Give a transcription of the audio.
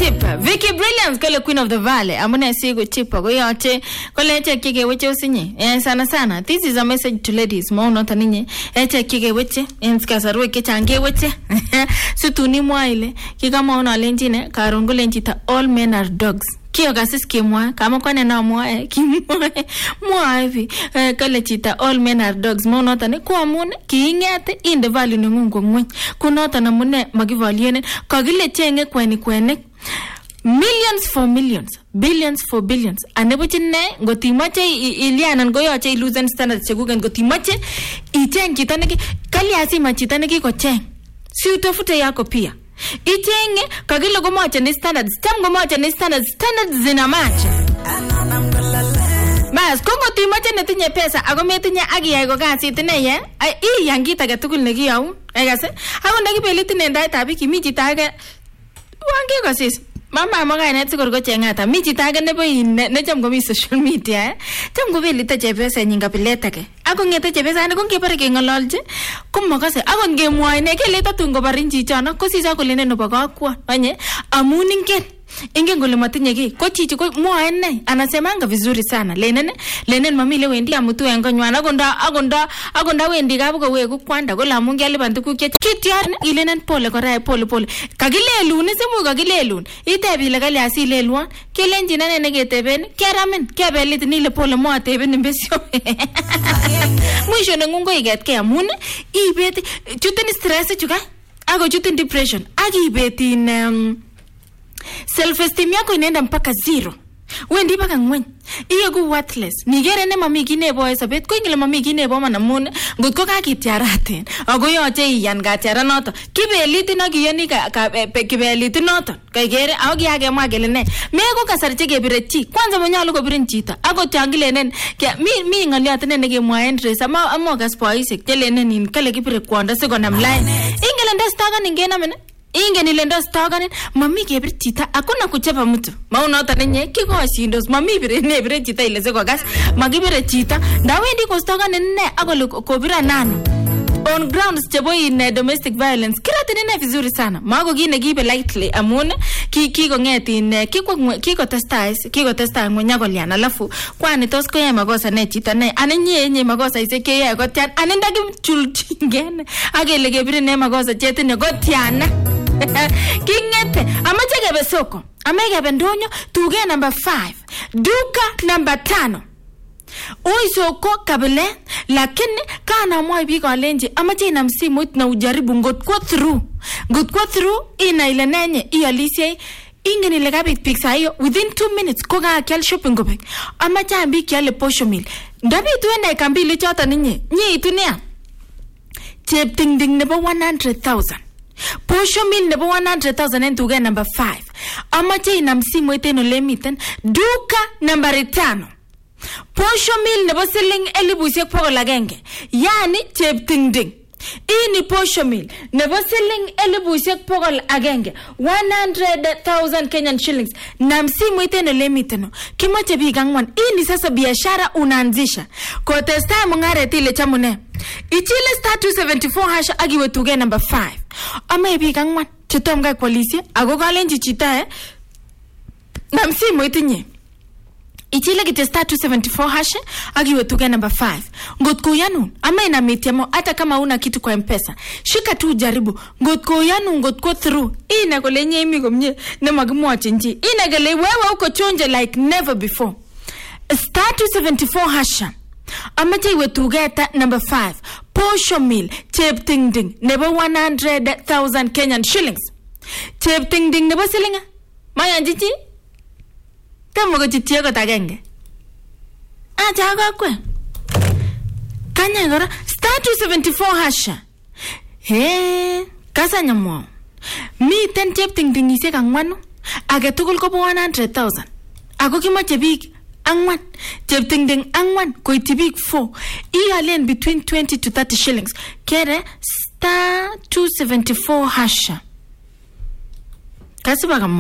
tip. Vicky Brilliance kale Queen of the Valley. Amune sigo tip ko yote kole ete kike weche usinye. Sana. This is a message to ladies. Mo nota ninye ete kike weche enskasarwe kechange weche. Sutuni mwaile kikama ona lenjine karongo lenjita all men are dogs. Kio gasis kimwa kama kwane na mwa kimwa hivi kale chita all men are dogs mo nota ne kwa mune kiingete in the value ngungu ngwe kunota na mune magivaliene kagile chenge kwene millions for millions, billions for billions. Anebuchine ngotimache iliana ngoyoche illusion standards chegugen ngotimache icheng chitaneki kali asima chitaneki ko cheng si utafute yako pia ichenge kagile gomoche ni standards tam gomoche ni standards zina macha bas kongo timache netinye pesa ako metinye akiyai ko kasit ine ye ai yangita ke tugul nekiyau egase ako ndakibeliti nendait abiki mi chitage wange kosis mama magaine tsigor go chengata mi chitage nebo ne cham gomi social media cham gobelite chepesa nyinga piletake ako ngete chepesa ne kongepare ke ngololje komokase ako ngemwaine kele tatun gobarin chichano kosisa kolene no bagakwa anye amuningen inge ngole matinye ki ko chichi ko mwaene anasemanga vizuri sana lenen mamile wendi amutu engonywana agonda wendi gabugo wegu kwanda ko lamun geliban tukuk che kityan ilenen pole kagilelun simu kagilelun itebile kali asilelwan kelenji nane keteben keramen kebelit nile pole mo ateben imbesio mwisho nengungo igetke amun ibet chutin stress chuka ako chutin depression akibetin self-esteem yako inaenda mpaka zero. Wendi mpaka ngwen. Iye ku worthless. Nigere ne mami kinebo esabet ko ingile mami kinebo manamun ngutko kakitiaraten. Ago yoche iyan gatiara noto. Kibeliti no kiyoni kibeliti noto. Kaigere ago yage magele ne. Mego kasarche kebirechi. Kwanza monyalo ko birin chita. Ago tiangilenen mi ngaliat ne ngemwaen dress ama gaspoisek telenen in kale kibire kwanda sigonam line. Ingile ndastaga ningena mena inge nilendo staganen mami kebir chita akuna kuchapa mtu maunota nenye kikoshindos mami bire chita ile seko gas magibire chita ndawendi ko staganen ne akole kobira nano on grounds chebo in domestic violence kiratene vizuri sana mago gine gibe lightly amun kiko ngeti in kiko testa ngonya goliana alafu kwani tos ko yema makosa ne chita ne anenye makosa iseke ya gotian anenda gimchultingene agele gebire ne makosa chetine gotiana kingete amache gebe soko amegebe ndonyo tuge number 5 duka number 5 soko kabile lakini kana mwa biko alenje amache ina msimu na ujaribu ngotko through ina ile nenye ialise ingeni legabi pizza hiyo within 2 minutes ko ga kyal shopping go back amache ambi kyale posho meal ndabi tuende kambili chota ninye nyi itunia chep ding nebo 100,000 posho meal nebo 100,000 en tuge number 5 amache ina msimu eteno lemiten duka number 5 posho meal nebo selling elibusiek pokol agenge yani chep ding ini posho meal nebo selling elibusiek pokol agenge 100,000 Kenyan shillings na msimu iteno lemiteno kimoche biik angwan ini sasa biashara unaanzisha ko testa mungare ile chamune ichile star 274 hasha agiwe tuge number 5 ama biik angwan chetomga polisi ago kalenji chita na msimu itinye ichile kite star 274 hasha agiwe tuge number 5 ngotko yanu ama ina mitiamo hata kama una kitu kwa mpesa shika tu jaribu ngotko yanu ngotko through ina kolenye imi komnye ne magimwache nji ina gele wewe uko chonje like never before star 274 hasha amache iwe tugeta number 5 posho meal chep ding nebo 100,000 Kenyan shillings chep ding nebo silinga maya njiji tamo ko chitiyo ko tagenge acha kakwe kanya gora star 274 hasha kasa nyamo mi ten chep ding isek angwanu age tugul ko 100,000 ako kimoche biik angwan chep ding angwan ko itibik 4 ialen between 20 to 30 shillings kere star 274 hasha kasiba